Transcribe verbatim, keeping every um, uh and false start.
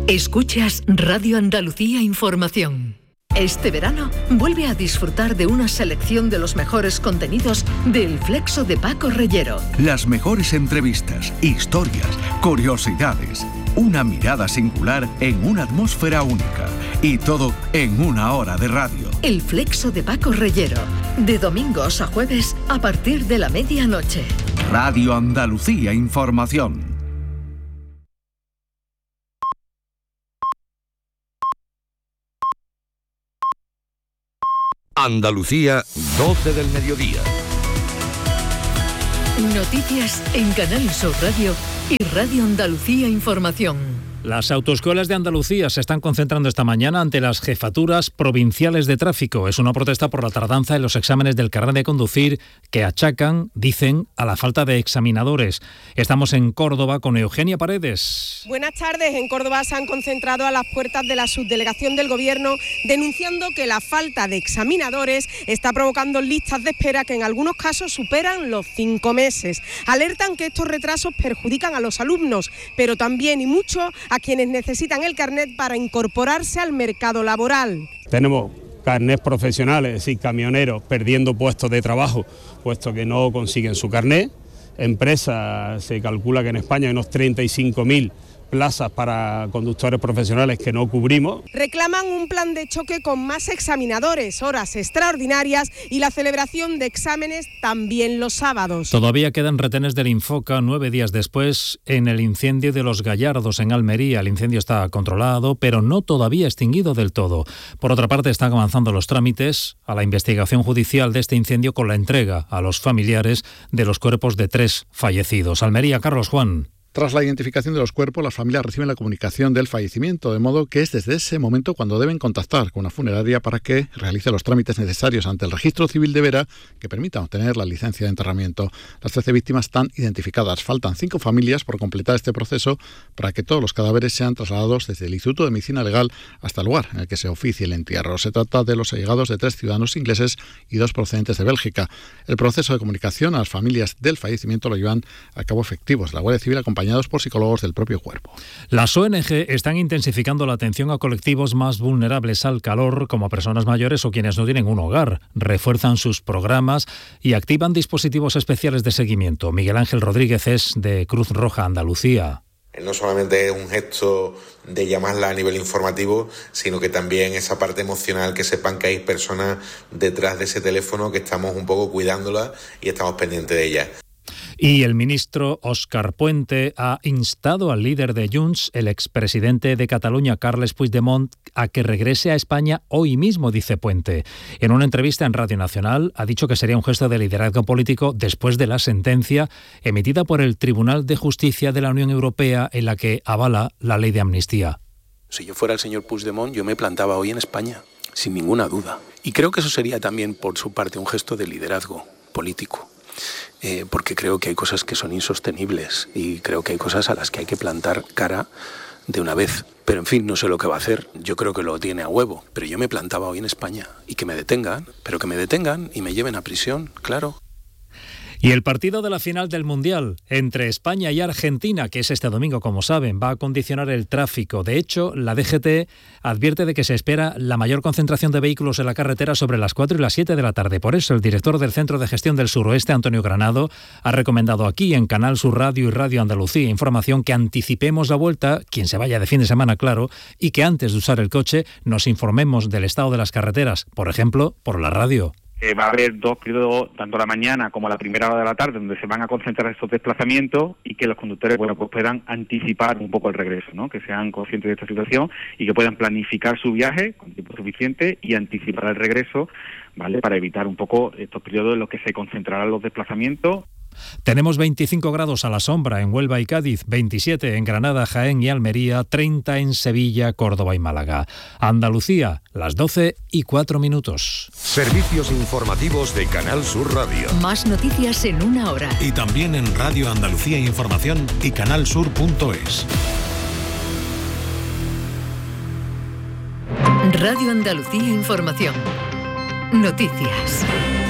Escuchas Radio Andalucía Información. Este verano vuelve a disfrutar de una selección de los mejores contenidos del Flexo de Paco Reyero. Las mejores entrevistas, historias, curiosidades, una mirada singular en una atmósfera única y todo en una hora de radio. El Flexo de Paco Reyero, de domingos a jueves a partir de la medianoche. Radio Andalucía Información. Andalucía, doce del mediodía. Noticias en Canal Sur Radio y Radio Andalucía Información. Las autoescuelas de Andalucía se están concentrando esta mañana ante las jefaturas provinciales de tráfico. Es una protesta por la tardanza en los exámenes del carnet de conducir que achacan, dicen, a la falta de examinadores. Estamos en Córdoba con Eugenia Paredes. Buenas tardes. En Córdoba se han concentrado a las puertas de la subdelegación del Gobierno denunciando que la falta de examinadores está provocando listas de espera que en algunos casos superan los cinco meses. Alertan que estos retrasos perjudican a los alumnos, pero también y mucho a quienes necesitan el carnet para incorporarse al mercado laboral. Tenemos carnets profesionales, es decir, camioneros perdiendo puestos de trabajo, puesto que no consiguen su carnet. Empresas, se calcula que en España hay unos treinta y cinco mil plazas para conductores profesionales que no cubrimos. Reclaman un plan de choque con más examinadores, horas extraordinarias y la celebración de exámenes también los sábados. Todavía quedan retenes del Infoca nueve días después en el incendio de Los Gallardos en Almería. El incendio está controlado, pero no todavía extinguido del todo. Por otra parte, están avanzando los trámites a la investigación judicial de este incendio con la entrega a los familiares de los cuerpos de tres fallecidos. Almería, Carlos Juan. Tras la identificación de los cuerpos, las familias reciben la comunicación del fallecimiento, de modo que es desde ese momento cuando deben contactar con una funeraria para que realice los trámites necesarios ante el registro civil de Vera que permita obtener la licencia de enterramiento. Las trece víctimas están identificadas. Faltan cinco familias por completar este proceso para que todos los cadáveres sean trasladados desde el Instituto de Medicina Legal hasta el lugar en el que se oficie el entierro. Se trata de los allegados de tres ciudadanos ingleses y dos procedentes de Bélgica. El proceso de comunicación a las familias del fallecimiento lo llevan a cabo efectivos. La Guardia Civil acompañados por psicólogos del propio cuerpo. Las O N Ge están intensificando la atención a colectivos más vulnerables al calor, como personas mayores o quienes no tienen un hogar. Refuerzan sus programas y activan dispositivos especiales de seguimiento. Miguel Ángel Rodríguez es de Cruz Roja Andalucía. No solamente es un gesto de llamarla a nivel informativo, sino que también esa parte emocional, que sepan que hay personas detrás de ese teléfono que estamos un poco cuidándola y estamos pendientes de ellas. Y el ministro Óscar Puente ha instado al líder de Junts, el expresidente de Cataluña, Carles Puigdemont, a que regrese a España hoy mismo, dice Puente. En una entrevista en Radio Nacional ha dicho que sería un gesto de liderazgo político después de la sentencia emitida por el Tribunal de Justicia de la Unión Europea en la que avala la ley de amnistía. Si yo fuera el señor Puigdemont, yo me plantaba hoy en España, sin ninguna duda. Y creo que eso sería también, por su parte, un gesto de liderazgo político. Eh, porque creo que hay cosas que son insostenibles y creo que hay cosas a las que hay que plantar cara de una vez. Pero en fin, no sé lo que va a hacer, yo creo que lo tiene a huevo, pero yo me plantaba hoy en España y que me detengan, pero que me detengan y me lleven a prisión, claro. Y el partido de la final del Mundial entre España y Argentina, que es este domingo, como saben, va a condicionar el tráfico. De hecho, la D G T advierte de que se espera la mayor concentración de vehículos en la carretera sobre las cuatro y las siete de la tarde. Por eso, el director del Centro de Gestión del Suroeste, Antonio Granado, ha recomendado aquí en Canal Sur Radio y Radio Andalucía Información que anticipemos la vuelta, quien se vaya de fin de semana, claro, y que antes de usar el coche nos informemos del estado de las carreteras, por ejemplo, por la radio. Eh, va a haber dos periodos, tanto la mañana como la primera hora de la tarde, donde se van a concentrar estos desplazamientos y que los conductores, bueno, pues puedan anticipar un poco el regreso, ¿no? Que sean conscientes de esta situación y que puedan planificar su viaje con tiempo suficiente y anticipar el regreso, ¿vale? Para evitar un poco estos periodos en los que se concentrarán los desplazamientos. Tenemos veinticinco grados a la sombra en Huelva y Cádiz, veintisiete en Granada, Jaén y Almería, treinta en Sevilla, Córdoba y Málaga. Andalucía, las doce y cuatro minutos. Servicios informativos de Canal Sur Radio. Más noticias en una hora. Y también en Radio Andalucía Información y canalsur punto es. Radio Andalucía Información. Noticias.